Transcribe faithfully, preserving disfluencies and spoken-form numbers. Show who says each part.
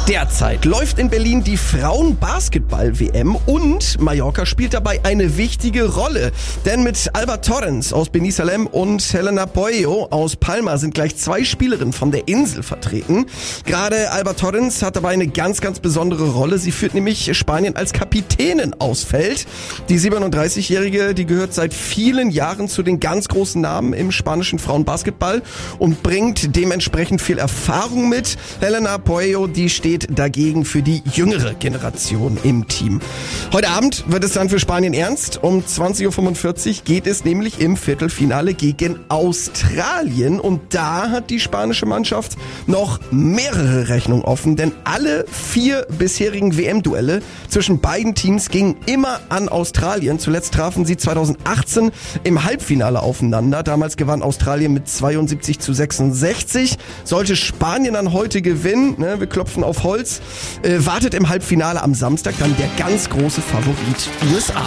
Speaker 1: Derzeit läuft in Berlin die Frauen-Basketball-W M und Mallorca spielt dabei eine wichtige Rolle. Denn mit Alba Torrens aus Binissalem und Helena Pueyo aus Palma sind gleich zwei Spielerinnen von der Insel vertreten. Gerade Alba Torrens hat dabei eine ganz, ganz besondere Rolle. Sie führt nämlich Spanien als Kapitänin aufs Feld. Die siebenunddreißigjährige, die gehört seit vielen Jahren zu den ganz großen Namen im spanischen Frauenbasketball und bringt dementsprechend viel Erfahrung mit. Helena Pueyo, die steht dagegen für die jüngere Generation im Team. Heute Abend wird es dann für Spanien ernst. Um zwanzig Uhr fünfundvierzig geht es nämlich im Viertelfinale gegen Australien. Und da hat die spanische Mannschaft noch mehrere Rechnungen offen, denn alle vier bisherigen W M-Duelle zwischen beiden Teams gingen immer an Australien. Zuletzt trafen sie zweitausendachtzehn im Halbfinale aufeinander. Damals gewann Australien mit zweiundsiebzig zu sechsundsechzig. Sollte Spanien dann heute gewinnen, ne, wir klopfen auf Holz, äh, wartet im Halbfinale am Samstag dann der ganz große Favorit U S A.